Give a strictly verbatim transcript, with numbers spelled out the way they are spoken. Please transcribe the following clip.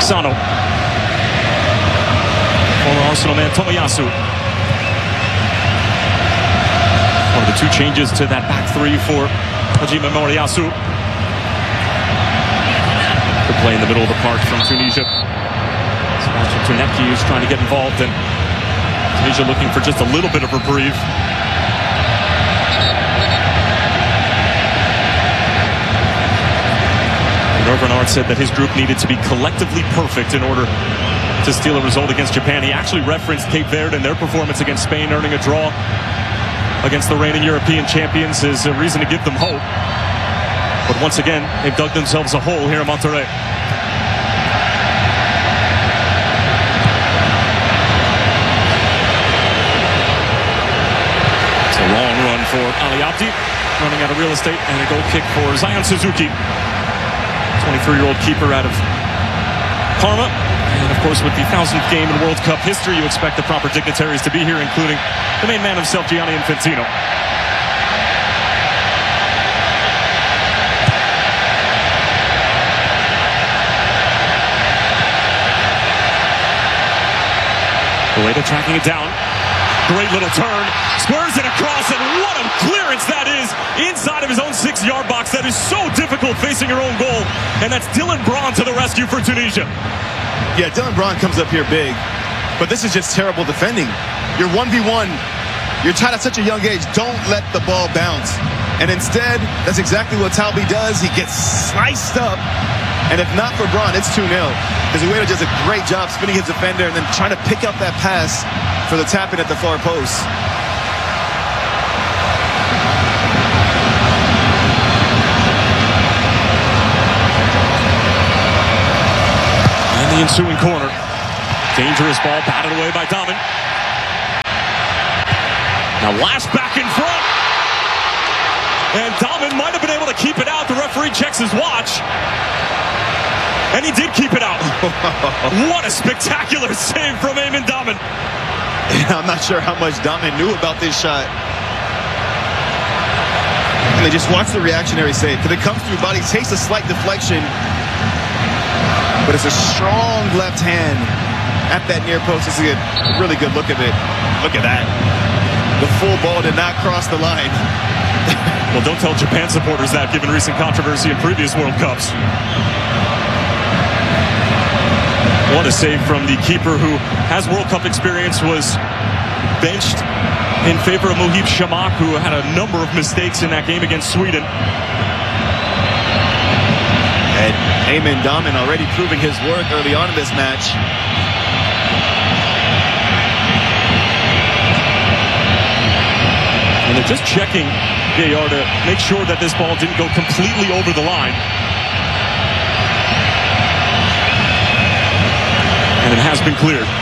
Asano. Former Arsenal man Tomiyasu. One of the two changes to that back three for Hajime Moriyasu. Good play in the middle of the park from Tunisia. Sebastian Tunecki is trying to get involved, and Tunisia looking for just a little bit of reprieve. Hervé Renard said that his group needed to be collectively perfect in order to steal a result against Japan. He actually referenced Cape Verde and their performance against Spain, earning a draw against the reigning European champions as a reason to give them hope. But once again, they've dug themselves a hole here in Monterrey. It's a long run for Ali Abdi, running out of real estate, and a goal kick for Zion Suzuki. twenty-three-year-old keeper out of Parma. And of course, with the thousandth game in World Cup history, you expect the proper dignitaries to be here, including the main man himself, Gianni Infantino. Rueda tracking it down. Great little turn. Spurs it across, and what a clearance that is inside of his own six-yard box. That is so difficult facing your own goal. And that's Dylan Braun to the rescue for Tunisia. Yeah, Dylan Braun comes up here big, but this is just terrible defending. You're one v one. You're tied at such a young age. Don't let the ball bounce. And instead, that's exactly what Talbi does. He gets sliced up. And if not for Braun, it's two nil. Because Ueda does a great job spinning his defender and then trying to pick up that pass for the tap-in at the far post. And the ensuing corner. Dangerous ball batted away by Damen. Now Lash back in front. And Damen might have been able to keep it out. The referee checks his watch. And he did keep it out. What a spectacular save from Eamon Damen. Yeah, I'm not sure how much Damen knew about this shot. And they just watch the reactionary save. Because it comes through body, takes a slight deflection. But it's a strong left hand at that near post. This is a really good look of it. Look at that. The full ball did not cross the line. Well, don't tell Japan supporters that, given recent controversy in previous World Cups. What a save from the keeper who has World Cup experience, was benched in favor of Mohib Shamak, who had a number of mistakes in that game against Sweden. And Eamon Damen already proving his worth early on in this match. And they're just checking V A R to make sure that this ball didn't go completely over the line. And it has been cleared.